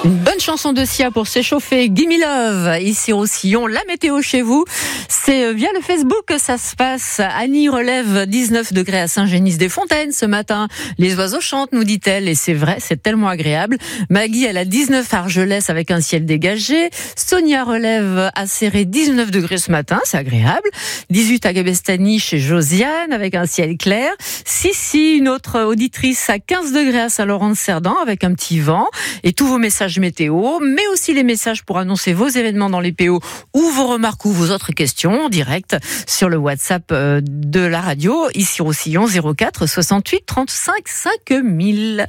Une bonne chanson de Sia pour s'échauffer. Gimme Love, ici au Sillon. La météo chez vous, c'est via le Facebook que ça se passe. Annie relève 19 degrés à Saint-Génis-des-Fontaines ce matin. Les oiseaux chantent, nous dit-elle, et c'est vrai, c'est tellement agréable. Maggie, elle a 19 à Argelès avec un ciel dégagé. Sonia relève à Céré 19 degrés ce matin, c'est agréable. 18 à Gabestany chez Josiane avec un ciel clair. Sissi, une autre auditrice, à 15 degrés à Saint-Laurent-de-Cerdan avec un petit vent. Et tous vos messages météo, mais aussi les messages pour annoncer vos événements dans les PO ou vos remarques ou vos autres questions en direct sur le WhatsApp de la radio, ici au Sillon 04 68 35 5000.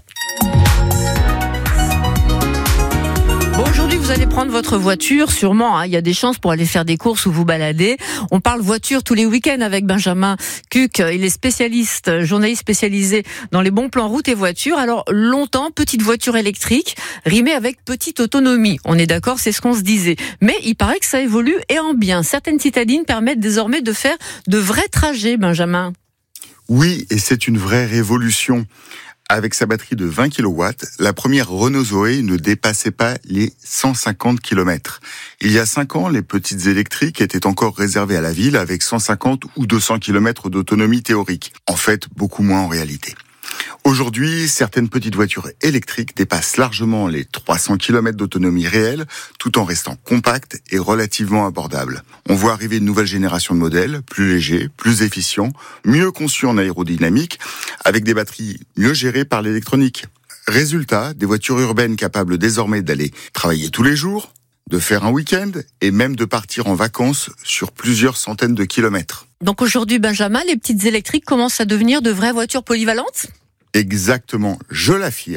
Bon, aujourd'hui, vous allez prendre votre voiture, sûrement. Il y a des chances pour aller faire des courses ou vous balader. On parle voiture tous les week-ends avec Benjamin Cuc. Il est spécialiste, journaliste spécialisé dans les bons plans route et voiture. Alors, longtemps, petite voiture électrique, rimée avec petite autonomie. On est d'accord, c'est ce qu'on se disait. Mais il paraît que ça évolue et en bien. Certaines citadines permettent désormais de faire de vrais trajets, Benjamin. Oui, et c'est une vraie révolution. Avec sa batterie de 20 kW, la première Renault Zoé ne dépassait pas les 150 km. Il y a 5 ans, les petites électriques étaient encore réservées à la ville avec 150 ou 200 km d'autonomie théorique. En fait, beaucoup moins en réalité. Aujourd'hui, certaines petites voitures électriques dépassent largement les 300 km d'autonomie réelle, tout en restant compactes et relativement abordables. On voit arriver une nouvelle génération de modèles, plus légers, plus efficients, mieux conçus en aérodynamique, avec des batteries mieux gérées par l'électronique. Résultat, des voitures urbaines capables désormais d'aller travailler tous les jours, de faire un week-end et même de partir en vacances sur plusieurs centaines de kilomètres. Donc aujourd'hui, Benjamin, les petites électriques commencent à devenir de vraies voitures polyvalentes ? Exactement, je l'affirme.